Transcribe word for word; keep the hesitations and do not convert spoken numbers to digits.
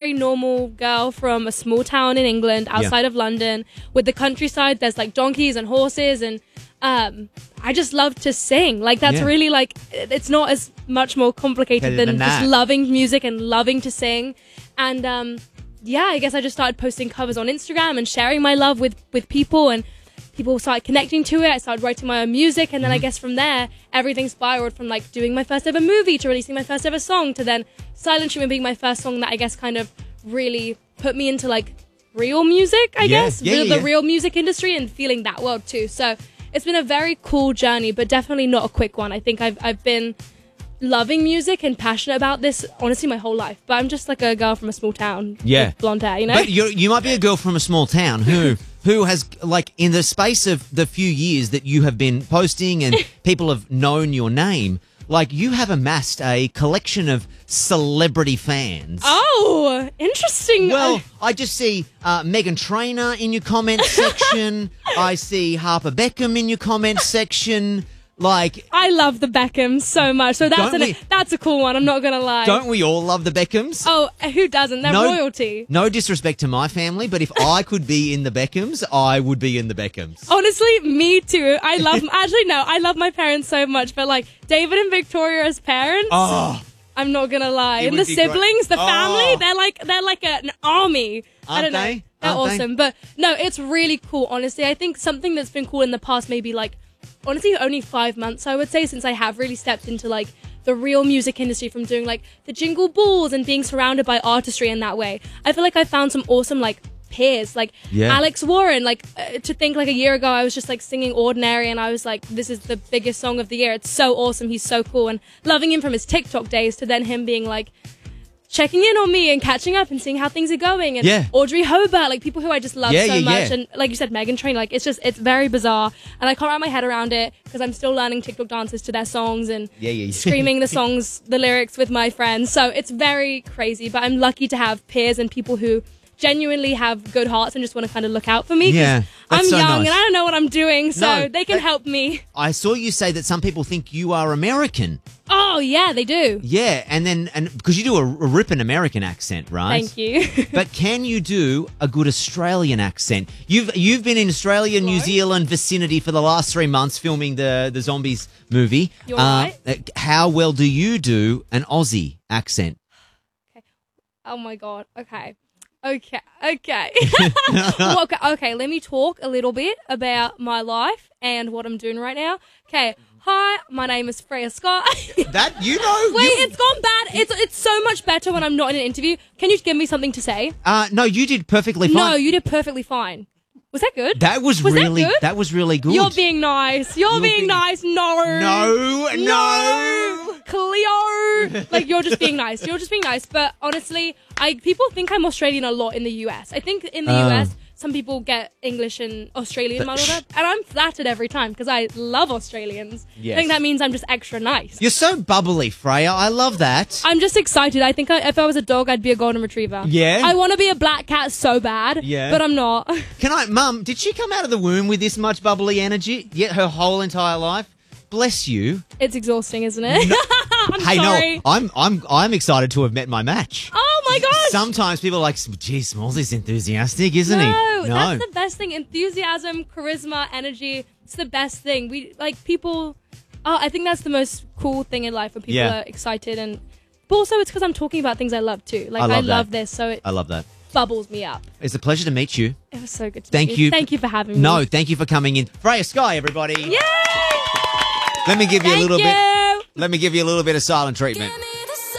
very normal girl from a small town in England, outside yeah. of London. With the countryside, there's like donkeys and horses, and um, I just love to sing. Like that's yeah. really like, it's not as much more complicated than, than just loving music and loving to sing. And um, yeah, I guess I just started posting covers on Instagram and sharing my love with, with people, and people started connecting to it. I started writing my own music, and then mm-hmm. I guess from there, everything spiraled from like doing my first ever movie to releasing my first ever song to then Silent Treatment being my first song that I guess kind of really put me into like real music, I yeah. guess, yeah, the, yeah. the real music industry and feeling that world too. So it's been a very cool journey, but definitely not a quick one. I think I've I've been loving music and passionate about this honestly my whole life, but I'm just like a girl from a small town yeah. with blonde hair, you know. But you you might be a girl from a small town who who has like in the space of the few years that you have been posting and people have known your name, like you have amassed a collection of celebrity fans. Oh, interesting. Well, I just see uh, Meghan Trainor in your comment section. I see Harper Beckham in your comment section. Like, I love the Beckhams so much, so that's an, we, that's a cool one. I'm not gonna lie. Don't we all love the Beckhams? Oh, who doesn't? They're no, royalty. No disrespect to my family, but if I could be in the Beckhams, I would be in the Beckhams. Honestly, me too. I love. Actually, no, I love my parents so much, but like David and Victoria as parents. Oh. I'm not gonna lie. And the siblings, the oh. family, they're like they're like a, an army. Aren't I don't know. they? They're Aren't awesome. they? But no, it's really cool, honestly. I think something that's been cool in the past maybe like honestly only five months I would say since I have really stepped into like the real music industry from doing like the jingle balls and being surrounded by artistry in that way. I feel like I found some awesome like peers like yeah. Alex Warren, like uh, to think like a year ago I was just like singing Ordinary and I was like, this is the biggest song of the year. It's so awesome. He's so cool, and loving him from his TikTok days to then him being like checking in on me and catching up and seeing how things are going. And yeah. Audrey Hobart, like people who I just love yeah, so yeah, much. Yeah. And like you said, Meghan Trainor, like it's just, it's very bizarre. And I can't wrap my head around it because I'm still learning TikTok dances to their songs and yeah, yeah, yeah. screaming the songs, the lyrics with my friends. So it's very crazy, but I'm lucky to have peers and people who genuinely have good hearts and just want to kind of look out for me. Yeah, I'm so young nice. and I don't know what I'm doing, so No, they can but help me. I saw you say that some people think you are American. Oh, yeah, they do. Yeah, and then and because you do a, a ripping American accent, right? Thank you. But can you do a good Australian accent? You've you've been in Australia, New Right. Zealand vicinity for the last three months filming the the Zombies movie. You're uh, right. How well do you do an Aussie accent? Okay. Oh, my God. Okay. Okay, okay. well, okay. Okay, let me talk a little bit about my life and what I'm doing right now. Okay, hi, my name is Freya Scott. That, you know. Wait, you, it's gone bad. It's it's so much better when I'm not in an interview. Can you give me something to say? Uh, no, you did perfectly fine. No, you did perfectly fine. Was that good? That was, was really, that, good? that was really good. You're being nice. You're, You're being, being- nice. No. No, no. No. Cleo. Like, you're just being nice. You're just being nice. But honestly, I people think I'm Australian a lot in the U S. I think in the Oh. U S, some people get English and Australian muddled up. And I'm flattered every time because I love Australians. Yes. I think that means I'm just extra nice. You're so bubbly, Freya. I love that. I'm just excited. I think I, if I was a dog, I'd be a golden retriever. Yeah? I want to be a black cat so bad. Yeah. But I'm not. Can I, Mum, did she come out of the womb with this much bubbly energy? Yet her whole entire life? Bless you. It's exhausting, isn't it? No. I'm hey, sorry. no, I'm I'm I'm excited to have met my match. Oh my gosh. Sometimes people are like, gee, Smallsy's enthusiastic, isn't no, he? No, that's the best thing. Enthusiasm, charisma, energy. It's the best thing. We like people. Oh, I think that's the most cool thing in life when people Yeah. are excited, and but also it's because I'm talking about things I love too. Like I love I love that. this, so it I love that. bubbles me up. It's a pleasure to meet you. It was so good to Thank meet you. Thank you for having me. No, thank you for coming in. Freya Sky, everybody. Yay! Let me give you Thank a little you. bit. Let me give you a little bit of silent treatment.